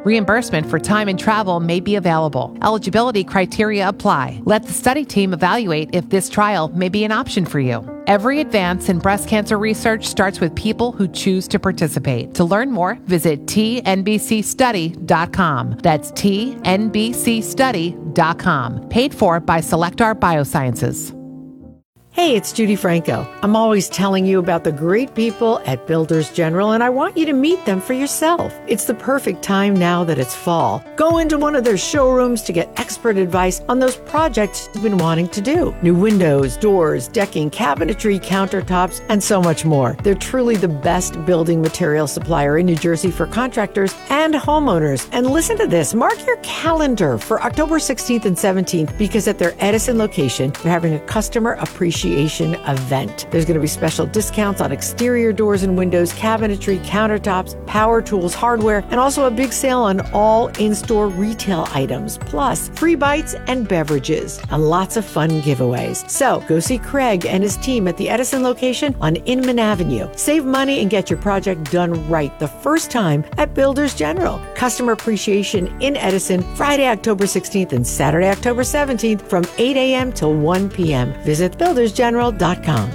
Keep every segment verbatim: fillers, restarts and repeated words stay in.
Reimbursement for time and travel may be available. Eligibility criteria apply. Let the study team evaluate if this trial may be an option for you. Every advance in breast cancer research starts with people who choose to participate. To learn more, visit T N B C study dot com. That's T N B C study dot com. Paid for by Selectar Biosciences. Hey, it's Judy Franco. I'm always telling you about the great people at Builders General, and I want you to meet them for yourself. It's the perfect time now that it's fall. Go into one of their showrooms to get expert advice on those projects you've been wanting to do. New windows, doors, decking, cabinetry, countertops, and so much more. They're truly the best building material supplier in New Jersey for contractors and homeowners. And listen to this. Mark your calendar for October sixteenth and seventeenth, because at their Edison location, they're having a customer appreciation event. There's going to be special discounts on exterior doors and windows, cabinetry, countertops, power tools, hardware, and also a big sale on all in-store retail items, plus free bites and beverages, and lots of fun giveaways. So go see Craig and his team at the Edison location on Inman Avenue. Save money and get your project done right the first time at Builders General. Customer appreciation in Edison, Friday, October sixteenth and Saturday, October seventeenth from eight a.m. till one p.m. Visit builders general dot com.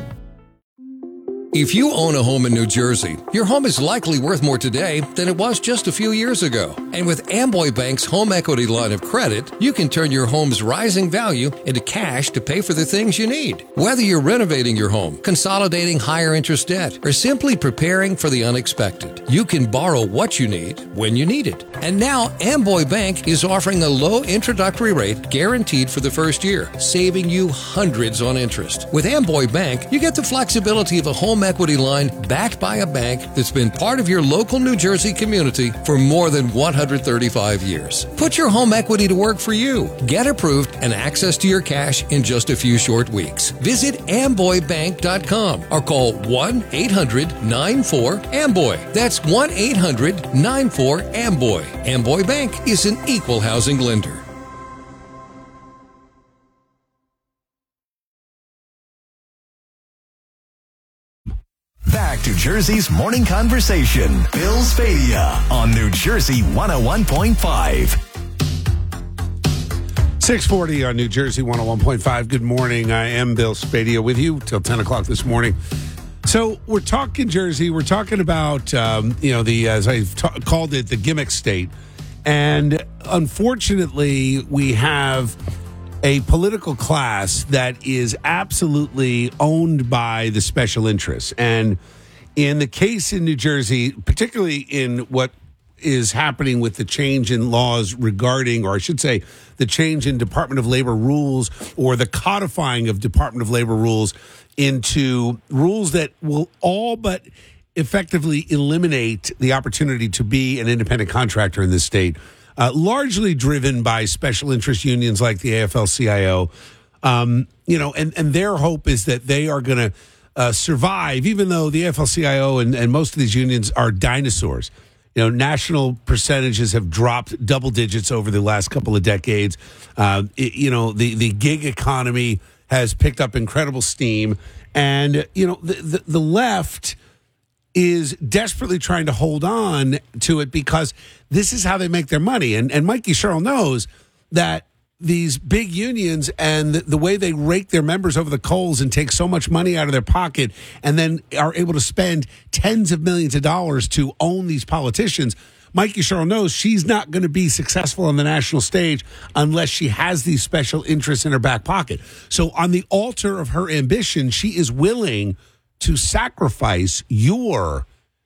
If you own a home in New Jersey, your home is likely worth more today than it was just a few years ago. And with Amboy Bank's home equity line of credit, you can turn your home's rising value into cash to pay for the things you need. Whether you're renovating your home, consolidating higher interest debt, or simply preparing for the unexpected, you can borrow what you need when you need it. And now Amboy Bank is offering a low introductory rate guaranteed for the first year, saving you hundreds on interest. With Amboy Bank, you get the flexibility of a home equity line backed by a bank that's been part of your local New Jersey community for more than one hundred thirty-five years. Put your home equity to work for you. Get approved and access to your cash in just a few short weeks. Visit amboy bank dot com or call one eight hundred nine four amboy. That's one eight hundred nine four amboy. Amboy Bank is an equal housing lender. Back to Jersey's morning conversation. Bill Spadea on New Jersey one oh one point five. six forty on New Jersey one oh one point five. Good morning. I am Bill Spadea with you till ten o'clock this morning. So we're talking Jersey. We're talking about, um, you know, the, as I've ta- called it, the gimmick state. And unfortunately, we have a political class that is absolutely owned by the special interests. And in the case in New Jersey, particularly in what is happening with the change in laws regarding, or I should say, the change in Department of Labor rules, or the codifying of Department of Labor rules into rules that will all but effectively eliminate the opportunity to be an independent contractor in this state. Uh, largely driven by special interest unions like the A F L C I O, um, you know, and, and their hope is that they are going to uh, survive, even though the A F L C I O and, and most of these unions are dinosaurs. You know, national percentages have dropped double digits over the last couple of decades. Uh, it, you know, the, the gig economy has picked up incredible steam. And, you know, the, the, the left is desperately trying to hold on to it because this is how they make their money. And and Mikey Sherrill knows that these big unions and the, the way they rake their members over the coals and take so much money out of their pocket and then are able to spend tens of millions of dollars to own these politicians. Mikey Sherrill knows she's not going to be successful on the national stage unless she has these special interests in her back pocket. So on the altar of her ambition, she is willing to sacrifice your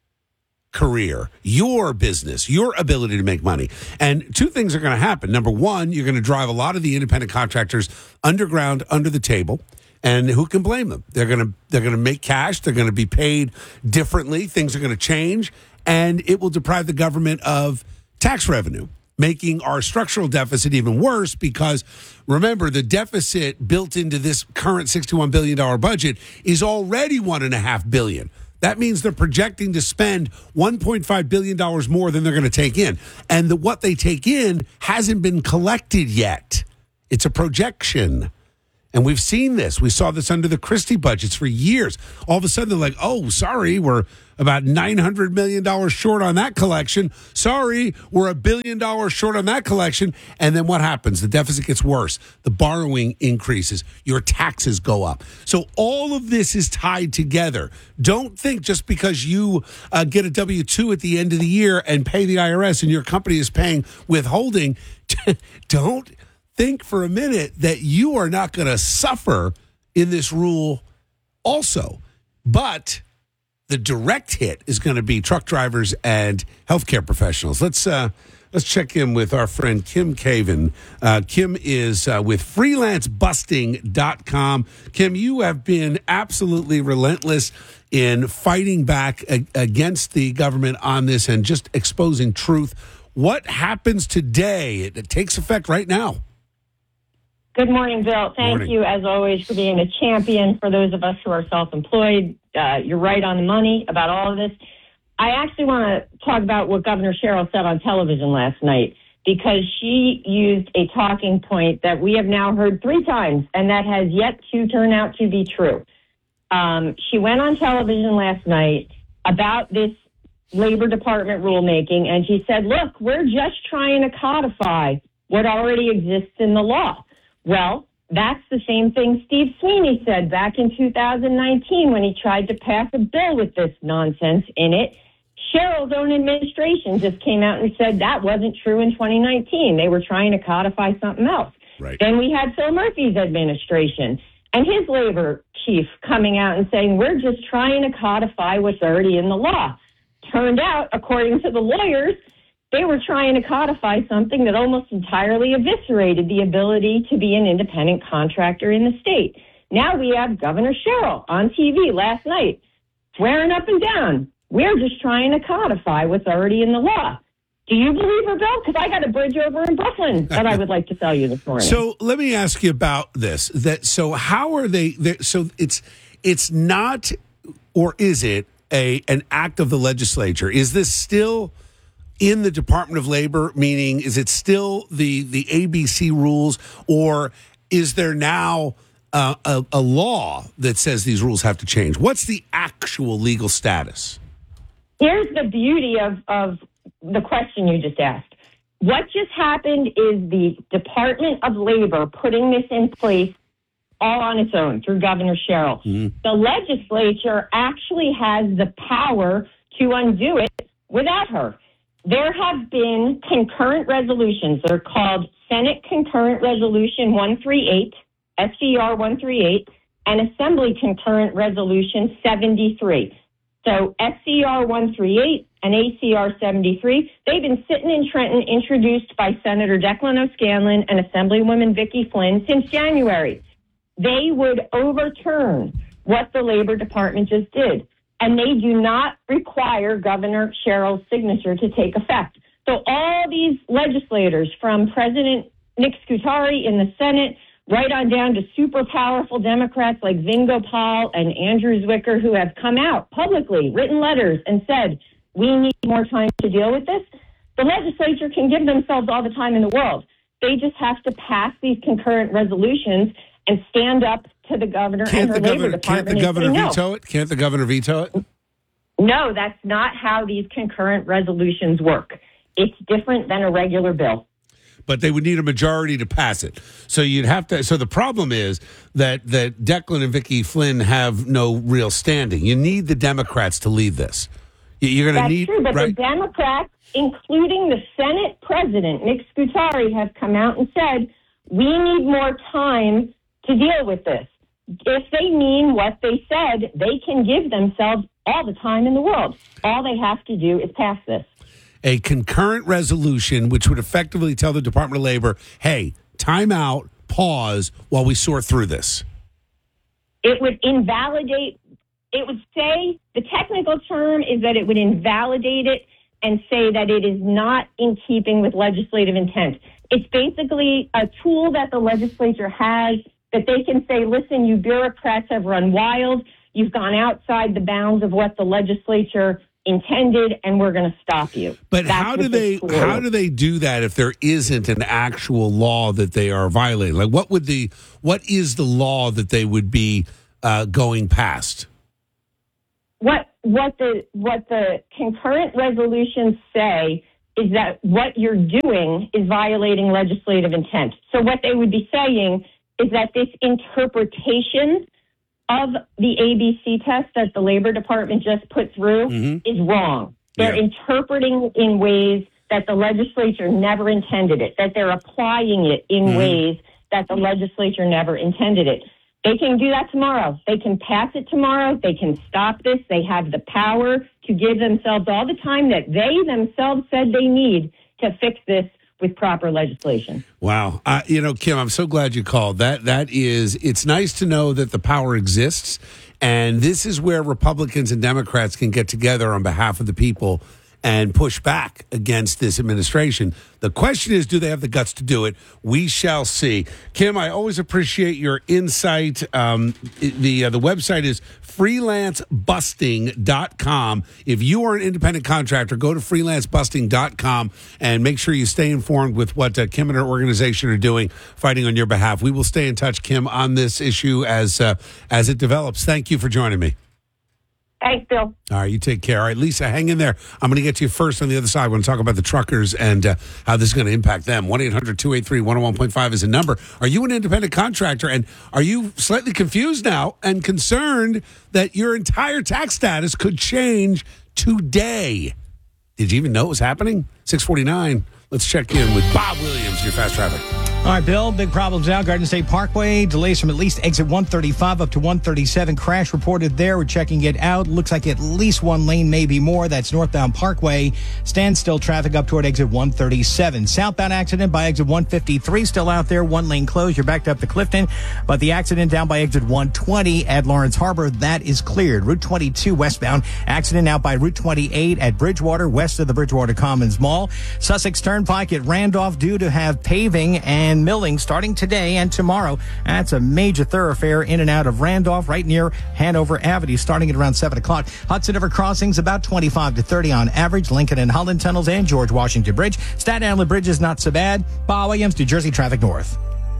career, your business, your ability to make money. And two things are going to happen. Number one, you're going to drive a lot of the independent contractors underground, under the table. And who can blame them? They're going to they're going to make cash. They're going to be paid differently. Things are going to change. And it will deprive the government of tax revenue, making our structural deficit even worse because, remember, the deficit built into this current sixty-one billion dollars budget is already one point five billion dollars. That means they're projecting to spend one point five billion dollars more than they're going to take in. And the, what they take in hasn't been collected yet. It's a projection. And we've seen this. We saw this under the Christie budgets for years. All of a sudden, they're like, oh, sorry, we're about nine hundred million dollars short on that collection. Sorry, we're a billion dollars short on that collection. And then what happens? The deficit gets worse. The borrowing increases. Your taxes go up. So all of this is tied together. Don't think just because you uh, get a W two at the end of the year and pay the I R S and your company is paying withholding, don't think for a minute that you are not going to suffer in this rule also. But the direct hit is going to be truck drivers and healthcare professionals. Let's uh, let's check in with our friend Kim Caven. Uh, Kim is uh, with freelance busting dot com. Kim, you have been absolutely relentless in fighting back a- against the government on this and just exposing truth. What happens today? It, it takes effect right now. Good morning, Bill. Thank Morning. you, as always, for being a champion for those of us who are self-employed. Uh, you're right on the money about all of this. I actually want to talk about what Governor Sherrill said on television last night, because she used a talking point that we have now heard three times, and that has yet to turn out to be true. Um, she went on television last night about this Labor Department rulemaking, and she said, look, we're just trying to codify what already exists in the law. Well, that's the same thing Steve Sweeney said back in two thousand nineteen when he tried to pass a bill with this nonsense in it. Sherrill's own administration just came out and said that wasn't true in twenty nineteen. They were trying to codify something else. Right. Then we had Phil Murphy's administration and his labor chief coming out and saying, we're just trying to codify what's already in the law. Turned out, according to the lawyers, they were trying to codify something that almost entirely eviscerated the ability to be an independent contractor in the state. Now we have Governor Sherrill on T V last night swearing up and down, we're just trying to codify what's already in the law. Do you believe her, Bill? Because I got a bridge over in Brooklyn that I would like to tell you this morning. So let me ask you about this. That so how are they? So it's it's not, or is it a an act of the legislature? Is this still in the Department of Labor, meaning is it still the, the A B C rules, or is there now uh, a, a law that says these rules have to change? What's the actual legal status? Here's the beauty of, of the question you just asked. What just happened is the Department of Labor putting this in place all on its own through Governor Sherrill. Mm-hmm. The legislature actually has the power to undo it without her. There have been concurrent resolutions. They're called Senate Concurrent Resolution one thirty-eight, S C R one thirty-eight, and Assembly Concurrent Resolution seventy-three. So S C R one thirty-eight and A C R seventy-three, they've been sitting in Trenton, introduced by Senator Declan O'Scanlan and Assemblywoman Vicki Flynn since January. They would overturn what the Labor Department just did. And they do not require Governor Sherrill's signature to take effect. So all these legislators, from President Nick Scutari in the Senate, right on down to super powerful Democrats like Vin Gopal and Andrew Zwicker, who have come out publicly, written letters, and said, we need more time to deal with this. The legislature can give themselves all the time in the world. They just have to pass these concurrent resolutions and stand up to the governor can't and her the labor governor, department. Can't the governor and say, veto no. it? Can't the governor veto it? No, that's not how these concurrent resolutions work. It's different than a regular bill. But they would need a majority to pass it. So you'd have to. So the problem is that that Declan and Vicki Flynn have no real standing. You need the Democrats to lead this. You're going to need. That's true, but right? the Democrats, including the Senate President Nick Scutari, have come out and said we need more time to deal with this. If they mean what they said, they can give themselves all the time in the world. All they have to do is pass this. A concurrent resolution which would effectively tell the Department of Labor, hey, time out, pause while we sort through this. It would invalidate, it would say, the technical term is that it would invalidate it and say that it is not in keeping with legislative intent. It's basically a tool that the legislature has that they can say, listen, you bureaucrats have run wild. You've gone outside the bounds of what the legislature intended, and we're going to stop you. But That's how do what they this how is. do they do that if there isn't an actual law that they are violating? Like, what would the what is the law that they would be uh, going past? What what the what the concurrent resolutions say is that what you're doing is violating legislative intent. So what they would be saying is that this interpretation of the A B C test that the Labor Department just put through Mm-hmm. is wrong. They're Yeah. interpreting in ways that the legislature never intended it, that they're applying it in Mm-hmm. ways that the legislature never intended it. They can do that tomorrow. They can pass it tomorrow. They can stop this. They have the power to give themselves all the time that they themselves said they need to fix this with proper legislation. Wow. Uh, you know, Kim, I'm so glad you called. That that is, it's nice to know that the power exists, and this is where Republicans and Democrats can get together on behalf of the people and push back against this administration. The question is, do they have the guts to do it? We shall see. Kim, I always appreciate your insight. Um, the uh, the website is freelance busting dot com. If you are an independent contractor, go to freelance busting dot com and make sure you stay informed with what uh, Kim and her organization are doing, fighting on your behalf. We will stay in touch, Kim, on this issue as uh, as it develops. Thank you for joining me. Thanks, Bill. All right, you take care. All right, Lisa, hang in there. I'm going to get to you first on the other side. I want to talk about the truckers and uh, how this is going to impact them. one eight hundred two eight three one oh one point five is a number. Are you an independent contractor, and are you slightly confused now and concerned that your entire tax status could change today? Did you even know it was happening? six forty-nine. Let's check in with Bob Williams, your fast traffic. All right, Bill, big problems now. Garden State Parkway, delays from at least exit one thirty-five up to one thirty-seven. Crash reported there. We're checking it out. Looks like at least one lane, maybe more. That's northbound Parkway. Standstill traffic up toward exit one thirty-seven. Southbound accident by exit one fifty-three. Still out there. One lane closed. You're backed up to Clifton. But the accident down by exit one twenty at Lawrence Harbor, that is cleared. Route twenty-two westbound. Accident out by Route twenty-eight at Bridgewater, west of the Bridgewater Commons Mall. Sussex Turnpike at Randolph due to have paving and milling starting today and tomorrow. That's a major thoroughfare in and out of Randolph, right near Hanover Avenue, starting at around seven o'clock. Hudson River crossings about twenty-five to thirty on average. Lincoln and Holland tunnels and George Washington Bridge. Staten Island Bridge is not so bad. Bob Williams, New Jersey Traffic North.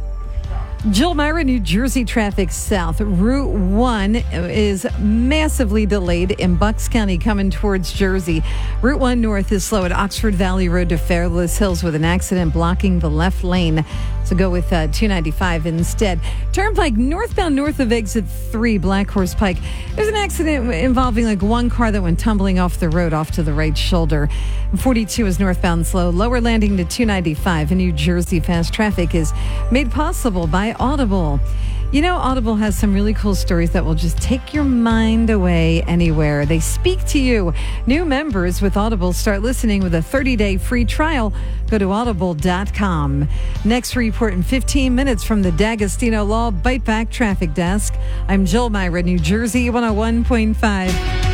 Jill Myra, New Jersey traffic south. Route one is massively delayed in Bucks County coming towards Jersey. Route one north is slow at Oxford Valley Road to Fairless Hills with an accident blocking the left lane. So go with uh, two ninety-five instead. Turnpike northbound north of exit three, Black Horse Pike. There's an accident involving like one car that went tumbling off the road off to the right shoulder. forty-two is northbound slow. Lower landing to two ninety-five in New Jersey. Fast traffic is made possible by Audible. You know, Audible has some really cool stories that will just take your mind away anywhere. They speak to you. New members with Audible start listening with a thirty-day free trial. Go to audible dot com. Next report in fifteen minutes from the D'Agostino Law Bite Back Traffic Desk. I'm Jill Myra, New Jersey one oh one point five.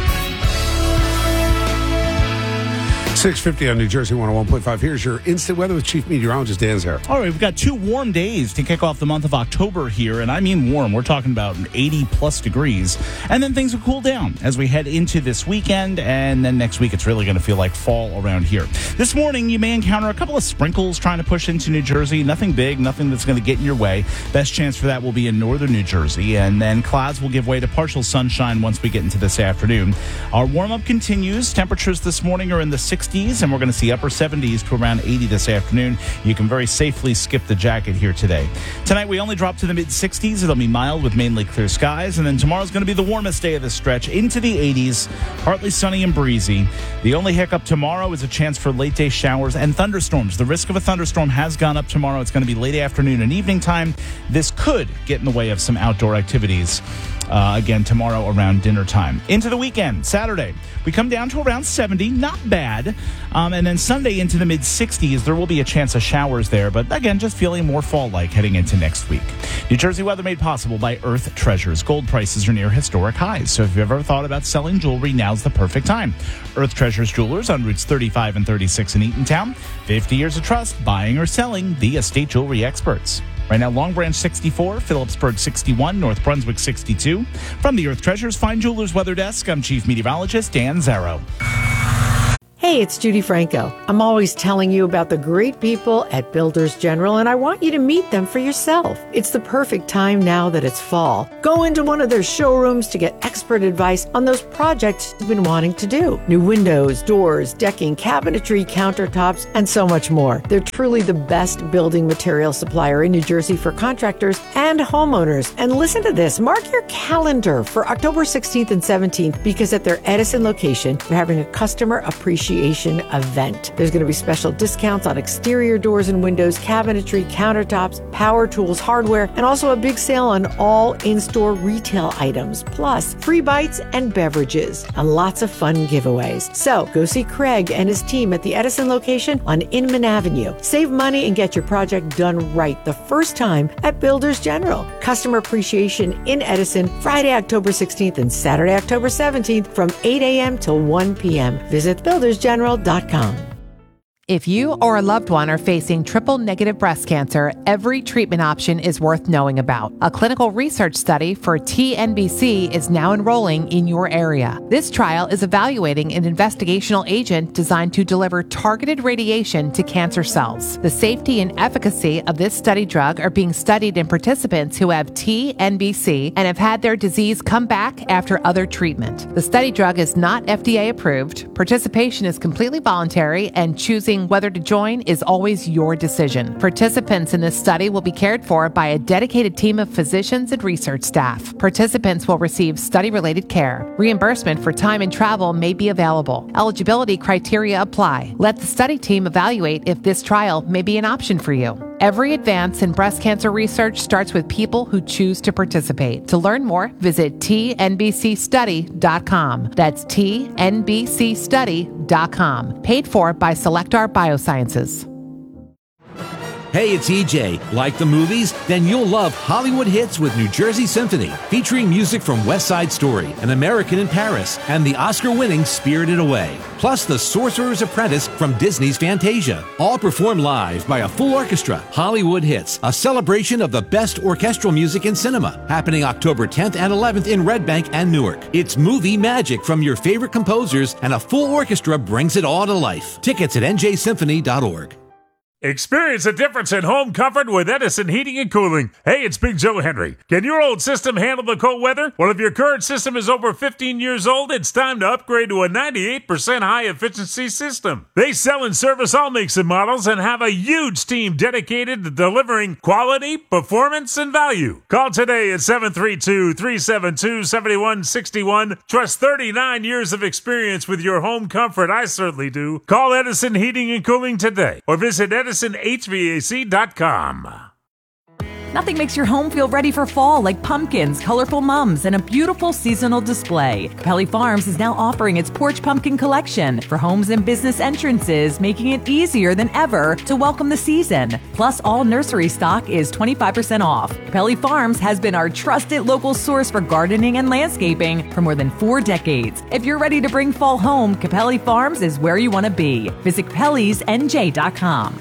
six fifty on New Jersey one oh one point five. Here's your instant weather with Chief Meteorologist Dan Zara. All right, we've got two warm days to kick off the month of October here, and I mean warm. We're talking about eighty plus degrees, and then things will cool down as we head into this weekend, and then next week it's really going to feel like fall around here. This morning, you may encounter a couple of sprinkles trying to push into New Jersey. Nothing big, nothing that's going to get in your way. Best chance for that will be in northern New Jersey, and then clouds will give way to partial sunshine once we get into this afternoon. Our warm-up continues. Temperatures this morning are in the sixties. And we're going to see upper seventies to around eighty this afternoon. You can very safely skip the jacket here today. Tonight, we only drop to the mid-sixties. It'll be mild with mainly clear skies. And then tomorrow's going to be the warmest day of the stretch, into the eighties, partly sunny and breezy. The only hiccup tomorrow is a chance for late-day showers and thunderstorms. The risk of a thunderstorm has gone up tomorrow. It's going to be late afternoon and evening time. This could get in the way of some outdoor activities. Uh, again, tomorrow around dinner time. Into the weekend, Saturday, we come down to around seventy, not bad. Um, and then Sunday into the mid-sixties, there will be a chance of showers there. But again, just feeling more fall-like heading into next week. New Jersey weather made possible by Earth Treasures. Gold prices are near historic highs. So if you've ever thought about selling jewelry, now's the perfect time. Earth Treasures Jewelers on routes thirty-five and thirty-six in Eatontown. fifty years of trust, buying or selling, the estate jewelry experts. Right now, Long Branch sixty-four, Phillipsburg sixty-one, North Brunswick sixty-two. From the Earth Treasures Fine Jewelers Weather Desk, I'm Chief Meteorologist Dan Zaro. Hey, it's Judy Franco. I'm always telling you about the great people at Builders General, and I want you to meet them for yourself. It's the perfect time now that it's fall. Go into one of their showrooms to get expert advice on those projects you've been wanting to do. New windows, doors, decking, cabinetry, countertops, and so much more. They're truly the best building material supplier in New Jersey for contractors and homeowners. And listen to this, mark your calendar for October sixteenth and seventeenth, because at their Edison location, they're having a customer appreciation event. There's going to be special discounts on exterior doors and windows, cabinetry, countertops, power tools, hardware, and also a big sale on all in-store retail items, plus free bites and beverages, and lots of fun giveaways. So go see Craig and his team at the Edison location on Inman Avenue. Save money and get your project done right the first time at Builders General. Customer appreciation in Edison, Friday, October sixteenth and Saturday, October seventeenth from eight a.m. till one p.m. Visit builders general dot com. If you or a loved one are facing triple negative breast cancer, every treatment option is worth knowing about. A clinical research study for T N B C is now enrolling in your area. This trial is evaluating an investigational agent designed to deliver targeted radiation to cancer cells. The safety and efficacy of this study drug are being studied in participants who have T N B C and have had their disease come back after other treatment. The study drug is not F D A approved. Participation is completely voluntary, and choosing whether to join is always your decision. Participants in this study will be cared for by a dedicated team of physicians and research staff. Participants will receive study-related care. Reimbursement for time and travel may be available. Eligibility criteria apply. Let the study team evaluate if this trial may be an option for you. Every advance in breast cancer research starts with people who choose to participate. To learn more, visit T N B C study dot com. That's T N B C study dot com. Paid for by Selectar Biosciences. Hey, it's E J. Like the movies? Then you'll love Hollywood Hits with New Jersey Symphony, featuring music from West Side Story, An American in Paris, and the Oscar-winning Spirited Away. Plus The Sorcerer's Apprentice from Disney's Fantasia. All performed live by a full orchestra. Hollywood Hits, a celebration of the best orchestral music in cinema, happening October tenth and eleventh in Red Bank and Newark. It's movie magic from your favorite composers, and a full orchestra brings it all to life. Tickets at N J symphony dot org. Experience a difference in home comfort with Edison Heating and Cooling. Hey, it's Big Joe Henry. Can your old system handle the cold weather? Well, if your current system is over fifteen years old, it's time to upgrade to a ninety-eight percent high-efficiency system. They sell and service all makes and models and have a huge team dedicated to delivering quality, performance, and value. Call today at seven three two, three seven two, seven one six one. Trust thirty-nine years of experience with your home comfort. I certainly do. Call Edison Heating and Cooling today or visit Edison H V A C dot com. Nothing makes your home feel ready for fall like pumpkins, colorful mums, and a beautiful seasonal display. Capelli Farms is now offering its Porch Pumpkin Collection for homes and business entrances, making it easier than ever to welcome the season. Plus, all nursery stock is twenty-five percent off. Capelli Farms has been our trusted local source for gardening and landscaping for more than four decades. If you're ready to bring fall home, Capelli Farms is where you want to be. Visit capellis N J dot com.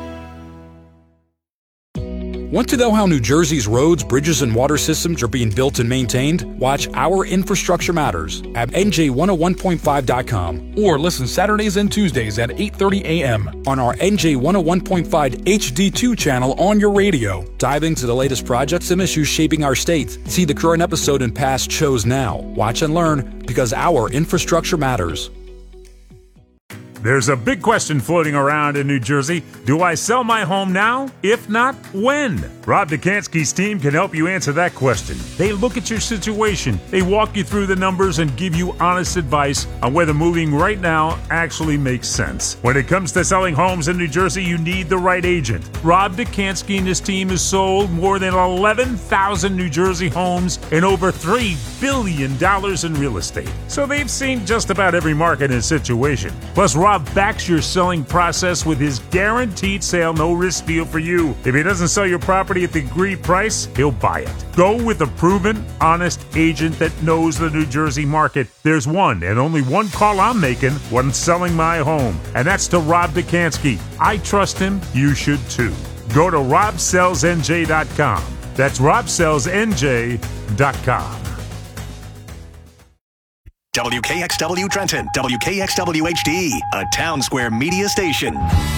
Want to know how New Jersey's roads, bridges, and water systems are being built and maintained? Watch Our Infrastructure Matters at N J one oh one point five dot com or listen Saturdays and Tuesdays at eight thirty a.m. on our N J one oh one point five H D two channel on your radio. Dive into the latest projects and issues shaping our state. See the current episode and past shows now. Watch and learn, because Our Infrastructure Matters. There's a big question floating around in New Jersey. Do I sell my home now? If not, when? Rob Dekanski's team can help you answer that question. They look at your situation, they walk you through the numbers, and give you honest advice on whether moving right now actually makes sense. When it comes to selling homes in New Jersey, you need the right agent. Rob Dekanski and his team has sold more than eleven thousand New Jersey homes and over three billion dollars in real estate. So they've seen just about every market and situation. Plus, Rob backs your selling process with his guaranteed sale, no risk deal for you. If he doesn't sell your property at the agreed price, he'll buy it. Go with a proven, honest agent that knows the New Jersey market. There's one and only one call I'm making when selling my home, and that's to Rob Dekanski. I trust him. You should too. Go to rob sells N J dot com. That's rob sells N J dot com. W K X W Trenton, W K X W H D, a Town Square media station.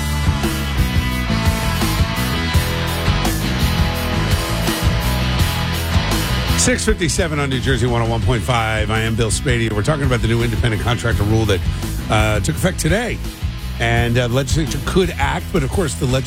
six fifty-seven on New Jersey one oh one point five. I am Bill Spadea. We're talking about the new independent contractor rule that uh, took effect today. And uh, the legislature could act, but of course the legislature